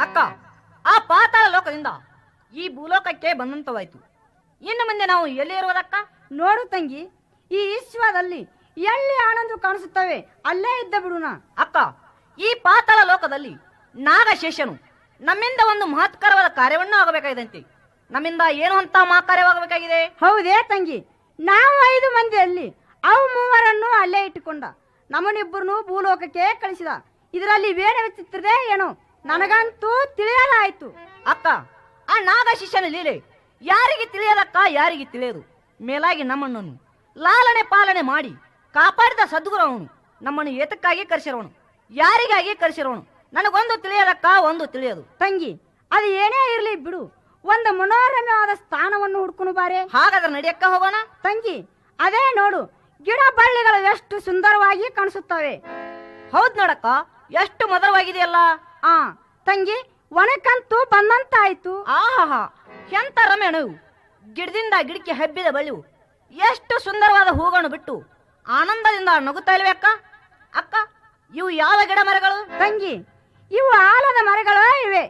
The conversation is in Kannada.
ಅಕ್ಕ, ಆ ಪಾತಾಳ ಲೋಕದಿಂದ ಈ ಭೂಲೋಕಕ್ಕೆ ಬಂದಂತವಾಯ್ತು. ಇನ್ನು ಮುಂದೆ ನಾವು ಎಲ್ಲಿ ಇರುವುದಕ್ಕ? ನೋಡು ತಂಗಿ, ಈ ವಿಶ್ವದಲ್ಲಿ ಎಲ್ಲಿ ಆನಂದ ಕಾಣಿಸುತ್ತವೆ ಅಲ್ಲೇ ಇದ್ದ ಬಿಡುನ. ಅಕ್ಕ, ಈ ಪಾತಾಳ ಲೋಕದಲ್ಲಿ ನಾಗಶೇಷನು ನಮ್ಮಿಂದ ಒಂದು ಮಹತ್ಕರವಾದ ಕಾರ್ಯವನ್ನು ಆಗಬೇಕಾಗಿದಂತೆ. ನಮ್ಮಿಂದ ಏನು ಅಂತ ಕಾರ್ಯವಾಗಬೇಕಾಗಿದೆ? ಹೌದೇ ತಂಗಿ, ನಾವು 5 ಮಂದಿಯಲ್ಲಿ ಅವು 3 ಅಲ್ಲೇ ಇಟ್ಟುಕೊಂಡ ನಮ್ಮನಿಬ್ಬರನ್ನು ಭೂಲೋಕಕ್ಕೆ ಕಳಿಸಿದ. ಇದರಲ್ಲಿ ಬೇರೆ ವಿಚಿತ್ರದೇ ಏನೋ ನನಗಂತೂ ತಿಳಿಯಲಾಯ್ತು. ಅಕ್ಕ, ಆ ನಾಗಶಿಷ್ಯನ ಲೀಲೆ ಯಾರಿಗೆ ತಿಳಿಯದಕ್ಕ? ಯಾರಿಗೆ ತಿಳಿಯದು? ಮೇಲಾಗಿ ನಮ್ಮನ್ನು ಲಾಲನೆ ಪಾಲನೆ ಮಾಡಿ ಕಾಪಾಡಿದ ಸದ್ಗುರು ಅವನು. ನಮ್ಮನ್ನು ಏತಕ್ಕಾಗಿ ಕರೆಸಿರೋನು, ಯಾರಿಗಾಗಿ ಕರೆಸಿರೋನು ನನಗೊಂದು ತಿಳಿಯದಕ್ಕ, ಒಂದು ತಿಳಿಯದು. ತಂಗಿ, ಅದು ಏನೇ ಇರಲಿ ಬಿಡು, ಒಂದು ಮನೋರಮ್ಯವಾದ ಸ್ಥಾನವನ್ನು ಹುಡ್ಕೊಂಡು ಬಾರೆ. ಹಾಗಾದ್ರೆ ನಡಿಯಕ್ಕ ಹೋಗೋಣ. ತಂಗಿ, ಅದೇ ನೋಡು, ಗಿಡ ಬಳ್ಳಿಗಳು ಎಷ್ಟು ಸುಂದರವಾಗಿ ಕಾಣಿಸುತ್ತವೆ. ಹೌದ್ ನೋಡಕ್ಕ, ಎಷ್ಟು ಮಧುರವಾಗಿದೆಯಲ್ಲ. ಆ ತಂಗಿ, ಒಣಕಂತೂ ಬಂದಂತಾಯ್ತು. ಆಹಾ, ಎಂತ ರಮ್ಯಣವು! ಗಿಡದಿಂದ ಗಿಡಕ್ಕೆ ಹಬ್ಬಿದ ಬಳ್ಳಿವು ಎಷ್ಟು ಸುಂದರವಾದ ಹೂಗಳನ್ನು ಬಿಟ್ಟು ಆನಂದದಿಂದ ನಗುತ್ತಾ ಇಲ್ವೇ ಅಕ್ಕ? ಅಕ್ಕ, ಇವು ಯಾವ ಗಿಡ ಮರಗಳು? ತಂಗಿ, ಇವು ಆಲದ ಮರಗಳು ಇವೆ.